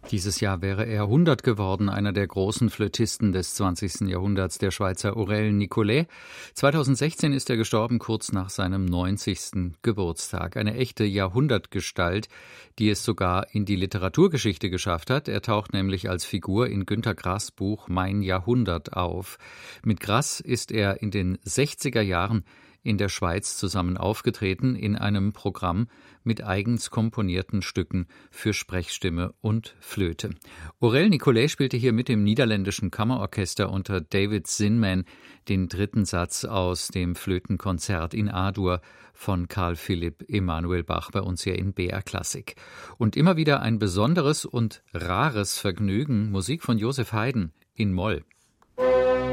Dieses Jahr wäre er 100 geworden, einer der großen Flötisten des 20. Jahrhunderts, der Schweizer Aurel Nicolais. 2016 ist er gestorben, kurz nach seinem 90. Geburtstag. Eine echte Jahrhundertgestalt, die es sogar in die Literaturgeschichte geschafft hat. Er taucht nämlich als Figur in Günter Grass' Buch Mein Jahrhundert auf. Mit Grass ist er in den 60er Jahren in der Schweiz zusammen aufgetreten in einem Programm mit eigens komponierten Stücken für Sprechstimme und Flöte. Aurel Nicolais spielte hier mit dem niederländischen Kammerorchester unter David Zinman den dritten Satz aus dem Flötenkonzert in A-Dur von Carl Philipp Emanuel Bach bei uns hier in BR Klassik. Und immer wieder ein besonderes und rares Vergnügen, Musik von Joseph Haydn in Moll.